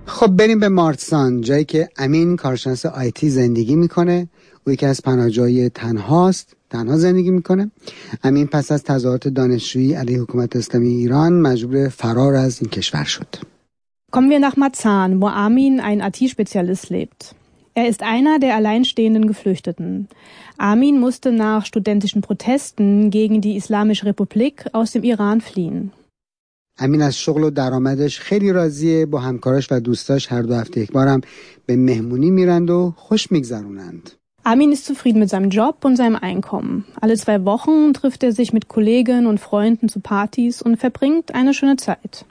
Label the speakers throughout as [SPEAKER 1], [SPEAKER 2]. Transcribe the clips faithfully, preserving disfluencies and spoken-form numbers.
[SPEAKER 1] خب بریم به مارسان، جایی که امین کارشناس آیتی زندگی میکنه. او یکی از پناهجوهای تنهاست، تنها زندگی میکنه. امین پس از تظاهرات دانشجویی علیه حکومت اسلامی ایران مجبور فرار از این کشور شد.
[SPEAKER 2] Kommen wir nach Marzahn, wo Armin, ein I T-Spezialist, lebt. Er ist einer der alleinstehenden Geflüchteten. Armin musste nach studentischen Protesten gegen die Islamische Republik aus dem Iran fliehen.
[SPEAKER 1] امین از شغل و درآمدش خیلی راضیه. با همکاراش و دوستاش هر دو هفته یک بارم به مهمونی میرند و خوش میگذرونند.
[SPEAKER 2] Armin ist zufrieden mit seinem Job und seinem Einkommen. Alle zwei Wochen trifft er sich mit Kolleginnen und Freunden zu Partys und verbringt eine schöne Zeit.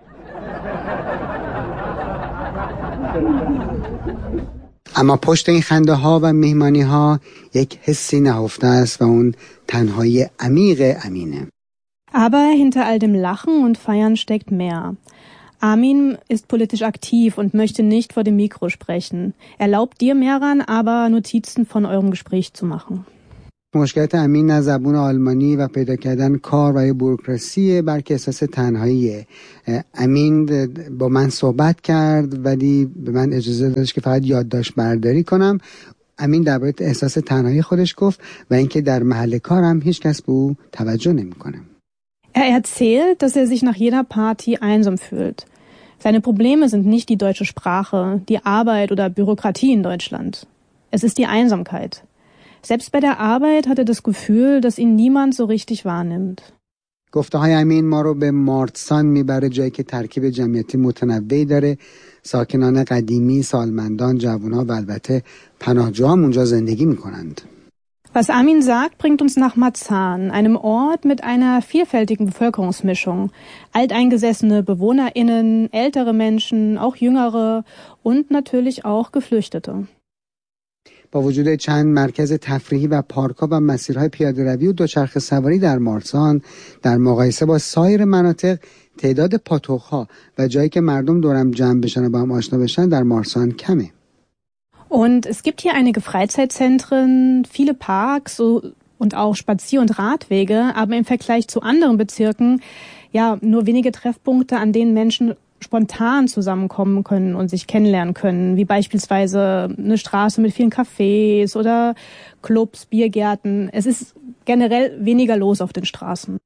[SPEAKER 1] اما پشت این خنده ها و مهمانی ها یک حسی نهفته است و اون تنهایی عمیق امینه.
[SPEAKER 2] Aber hinter all dem Lachen und Feiern steckt mehr. Armin ist politisch aktiv und möchte nicht vor dem Mikro sprechen. Erlaubt dir, Mehran, aber Notizen von eurem Gespräch zu machen.
[SPEAKER 1] مشکلات امین نه زبون آلمانی و پیدا کردن کار و بوروکراسی، بلکه احساس تنهاییه. امین با من صحبت کرد ولی به من اجازه داد که فقط یادداشت برداری کنم. امین درباره احساس تنهایی خودش گفت و اینکه در محل کارم هیچ کس به او توجه نمیکنه.
[SPEAKER 2] Er erzählt, dass er sich nach jeder Party einsam fühlt. Seine Probleme sind nicht die deutsche Sprache, die Arbeit oder Bürokratie in Deutschland. Es ist die Einsamkeit. Selbst bei der Arbeit hat er das Gefühl, dass ihn niemand so richtig wahrnimmt.
[SPEAKER 1] گفته های امین ما رو به مارسان میبره، جایی که ترکیب جمعیتی متنوعی داره. ساکنان قدیمی، سالمندان، جوانها و البته پناهجوها اونجا زندگی میکنند.
[SPEAKER 2] Was Armin sagt, bringt uns nach Marzahn, einem Ort mit einer vielfältigen Bevölkerungsmischung. Alteingesessene BewohnerInnen, ältere Menschen, auch jüngere und natürlich auch Geflüchtete.
[SPEAKER 1] با وجود چند مرکز تفریحی و پارک‌ها و مسیرهای پیاده‌روی و دوچرخه سواری در مارسان، در مقایسه با سایر مناطق تعداد پاتوق‌ها و جایی که مردم دورم جمع بشن و با هم آشنا بشن در مارسان کمه.
[SPEAKER 2] Und es gibt hier einige Freizeitzentren, viele Parks und auch Spazier- und Radwege, aber im Vergleich zu anderen Bezirken ja nur wenige Treffpunkte, an denen Menschen spontan zusammenkommen können und sich kennenlernen können, wie beispielsweise eine Straße mit vielen Cafés oder Clubs, Biergärten. Es ist generell weniger los auf den Straßen.